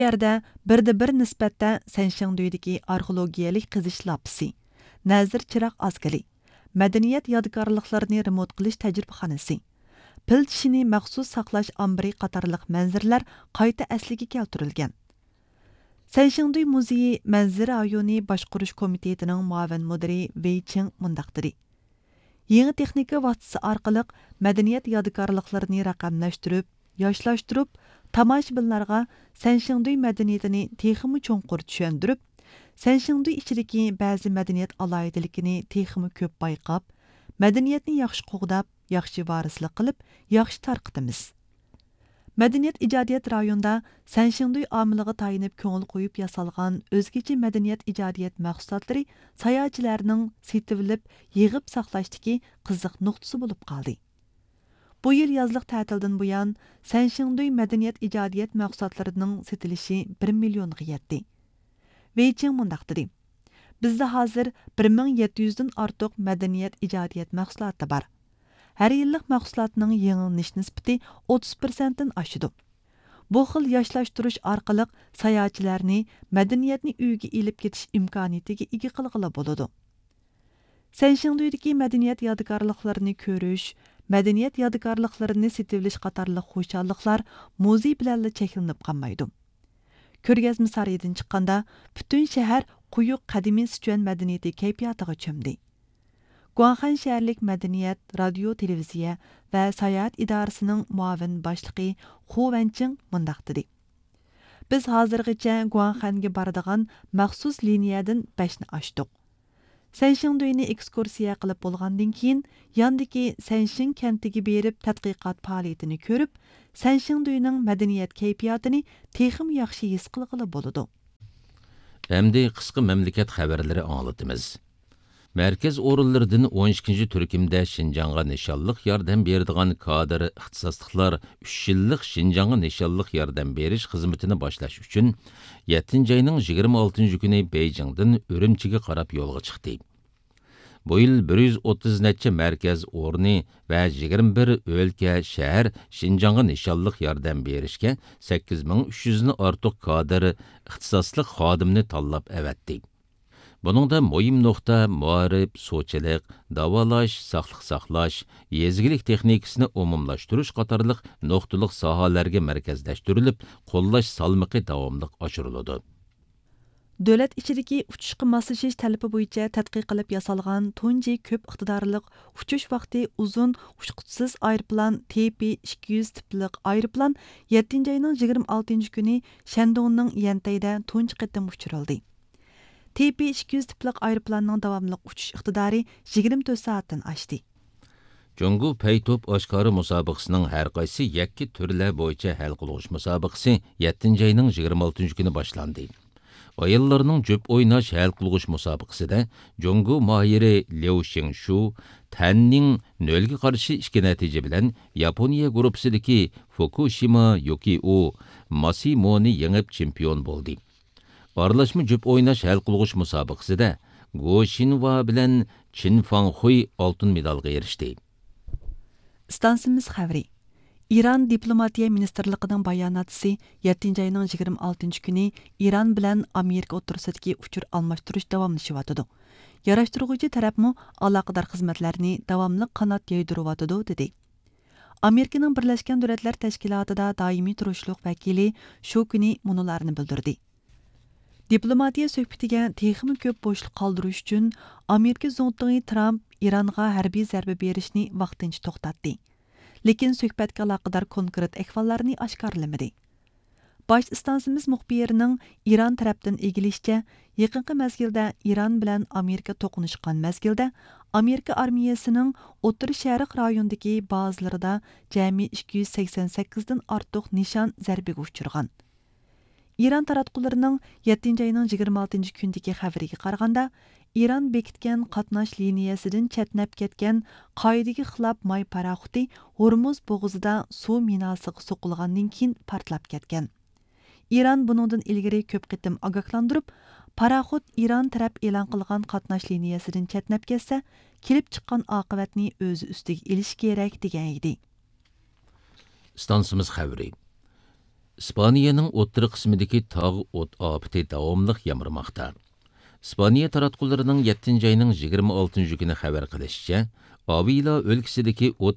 yerdə birdə-bir nisbətdə Sənşingdüydəki arxeologiyalik qizish lapisi, Nəzir Çıraq azgili, mədəniyyət yadgarlıqlarını remont qilish təcrübəxanası, pil tishini məxsus saqlash ambiri qatarlıq mənzirlər qayta əsliga keltirilgan. Sənşingdüy muzeyi Mənzir rayoni Başqurish komitetining muavin müdiri Wei Qing mundaq dedi. Yeni texnika vasitasi orqali mədəniyyət yadgarlıqlarını raqamlashtirib, yoshlaştırıb, tomoshabinlarga Sənşingdüy mədəniyyətini texmi cho'nqur tushundirib, Sənşingdüy ichidagi ba'zi madaniyat aloyidiligini texmi ko'p bayqab, madaniyatni yaxshi qo'g'dab, yaxshi varislik qilib, yaxshi tarqitimiz. Madaniyat ijodiyat rayonida Sənşingdüy omiliga tayinib ko'ngil qo'yib yasalgan o'zgacha madaniyat ijodiyat mahsulotlari sayohatchilarning setilib, yig'ib saqlashdagi qiziq nuqtasi bo'lib qoldi. Bu yil yozliq ta'tildan buyon Sənşingdüy madaniyat ijodiyat mahsulotlarining setilishi 1 millionga yetdi. Wei Qing mundaq dedi. Bizda hozir 1700 dan ortiq madaniyat ijodiyat mahsuloti bor. Har yillik mahsulotning yangilanish nisbati 30% dan oshadi. Bu xil yoshlashtirish orqali sayohatchilarni madaniyatni uyga elib ketish imkoniyatiga ega qilg'ili bo'ladi. Sənşingdüydəki madaniyat yadgarlıqlarını ko'rish, madaniyat yadgarlıqlarını setilish qatarlıq xo'shalliklar muzey bilan cheklanib qolmaydi. Ko'rgazma sarayidan chiqqanda butun shahar quyuq qadimiy Sichuan madaniyati kayfiyatiga cho'mdi. Guangxan shaharlik madaniyat, radio, televiziya va sayohat idorasining muavin boshlig'i Xu Wenqing mundaq dedi. Biz hozirgacha Guangxanga boradigan maxsus liniyadan 5 ni ochdik. Sənşingdüyni ekskursiya qilib bo'lgandan keyin yandagi Sənşing kentiga berib tadqiqot faoliyatini ko'rib, Sənşingdüyning madaniyat kayfiyatini texim yaxshi his qilg'ili bo'ladi. Endi qisqa mamlakat xabarlari anglatamiz. Merkez o'rinlaridan 12 turkumda Şinjanğa nishonliq yordam beradigan kadr ixtisosliklar 3 yillik Şinjanğa nishonliq yordam berish xizmatini boshlash uchun 7 ayning 26 kuni Beijingdan Urumchiga qarab yo'lga chiqdi. Bu yil 130 necha merkez o'rni va 21 o'lka shahar Şinjanğa nishonliq yordam berishga 8300 ni ortiq kadr ixtisoslik xodimni tanlab avatdi. Buningda muhim nuqta muarif, so'chilik, davolash, saqliq saqlash, yezgilik texnikasini umumlashtirish qatorliq nuqtaliq sohalarga markazlashtirilib, qo'llash salmiqi davomli oshiriladi. Davlat ichidagi uchishga moslashish talabi bo'yicha tadqiq qilib yasalgan tunji ko'p iqtidorliq uchish vaqti uzun uchiqsiz aeroplan TP-200 tipliq aeroplan 7 ayning 26 kuni Shandongning Yantayda tunji qatim uchirildi. TP-200 tipliq aeroplanning davomli uchish iqtidori 24 soatdan oshdi. Jungu Paytop oshkori musobaqasining har qaysi yakki turlar bo'yicha hal qilish musobaqasi 7 ayning 26 kuni boshlandi. Ayollarning jo'p o'ynash hal qilish musobaqasida Jungu mohiri Liu Xingshu Tanning 0 ga qarshi 2 natija bilan Yaponiya guruhidagi Fukushima Yukio Masimoni yengib chempion bo'ldi. Aralashma jo'p o'ynash hal qilish musobaqasida Go Shinwa bilan Chin Fanghui oltin medalga erishdi. Stansimiz xabari. İran Diplomatiya Ministerligining bayonotchisi 7 ayning 26 kuni İran bilan Amerika o'rtasidagi uchur almashtirish davomlashyotidi. Yarashtiruvchi tarafmi aloqador xizmatlarni davomli qanot yaydiryotidi dedi. Amerikaning Birlashgan Davlatlar Tashkilotida doimiy turishliq vakili shu kuni munolarni bildirdi. Diplomatiya suhbatiga texmi ko'p bo'shliq qoldirish uchun Amerika prezidenti Trump İranga harbiy zarba berishni vaqtincha to'xtatdi. Lekin suhbatga aloqador konkret ahvollarni oshkorlamadi. Bosh istansimiz muxbirining İran tarafdan egilishicha, yaqinqi mezgilda İran bilan Amerika to'qnashgan mezgilda Amerika armiyasining O'rta Sharq rayonidagi bazalarida jami 288 dan ortiq nishon zarbaga uchirgan. İran taratqullarining 7 ayning 26 kundagi xabariga qaraganda, İran bekitgan qatnash liniyasidan chatnab ketgan qoidaga xilof may paraxuti Hormuz bo'g'izida suv minasiga so'qilgandan keyin portlab ketgan. İran buningdan ilgari ko'p qitim ogohlantirib, paraxut İran taraf e'lon qilgan qatnash liniyasidan chatnab ketsa, kelib chiqqan oqibatni o'zi ustiga olish kerak degan edi. Stansimiz xabari. İspaniyaning o'ttiri qismidagi tog' o't ofati davomliq yomg'irmoqda. İspaniya taratqullarining 7 ayning 26 kuni xabar qilishicha, Avila o'lkasidagi o't